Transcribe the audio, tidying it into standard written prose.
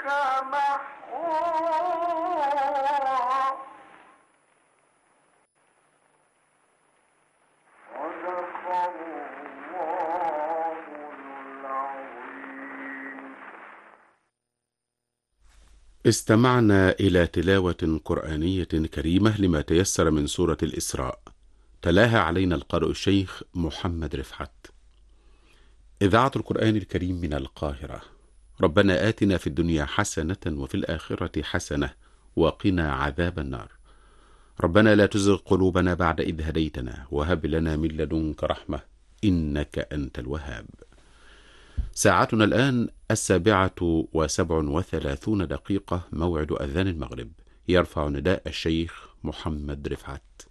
استمعنا إلى تلاوة قرآنية كريمة لما تيسر من سورة الإسراء، تلاها علينا القارئ الشيخ محمد رفعت. إذاعة القرآن الكريم من القاهرة. ربنا آتنا في الدنيا حسنة وفي الآخرة حسنة وقنا عذاب النار. ربنا لا تزغ قلوبنا بعد إذ هديتنا وهب لنا من لدنك رحمة إنك أنت الوهاب. ساعتنا الآن 7:37 موعد أذان المغرب. يرفع نداء الشيخ محمد رفعت.